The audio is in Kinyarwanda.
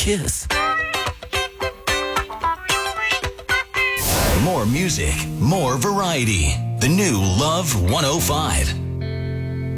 kiss. More music, more variety. The new Love 105.